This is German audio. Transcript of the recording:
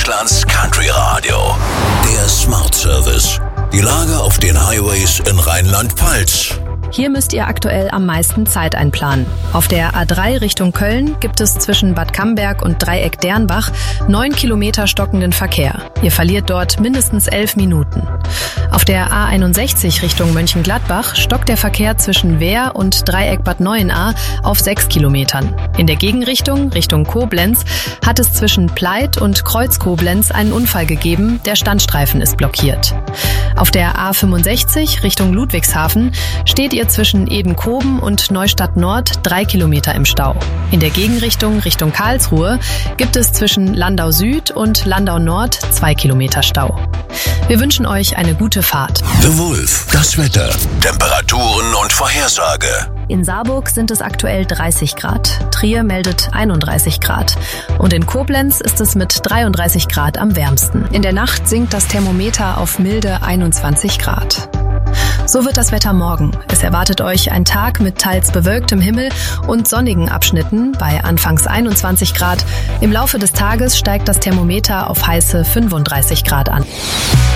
Deutschlands Country Radio. Der Smart Service. Die Lage auf den Highways in Rheinland-Pfalz. Hier müsst ihr aktuell am meisten Zeit einplanen. Auf der A3 Richtung Köln gibt es zwischen Bad Camberg und Dreieck Dernbach 9 Kilometer stockenden Verkehr. Ihr verliert dort mindestens 11 Minuten. Auf der A61 Richtung Mönchengladbach stockt der Verkehr zwischen Wehr und Dreieck Bad Neuenahr auf 6 Kilometern. In der Gegenrichtung, Richtung Koblenz, hat es zwischen Pleit und Kreuz Koblenz einen Unfall gegeben. Der Standstreifen ist blockiert. Auf der A65 Richtung Ludwigshafen steht ihr zwischen Edenkoben und Neustadt Nord 3 Kilometer im Stau. In der Gegenrichtung Richtung Karlsruhe gibt es zwischen Landau Süd und Landau Nord 2 Kilometer Stau. Wir wünschen euch eine gute Fahrt. The Wolf, das Wetter, Temperaturen und Vorhersage. In Saarburg sind es aktuell 30 Grad. Trier meldet 31 Grad. Und in Koblenz ist es mit 33 Grad am wärmsten. In der Nacht sinkt das Thermometer auf milde 21 Grad. So wird das Wetter morgen. Es erwartet euch ein Tag mit teils bewölktem Himmel und sonnigen Abschnitten bei anfangs 21 Grad. Im Laufe des Tages steigt das Thermometer auf heiße 35 Grad an.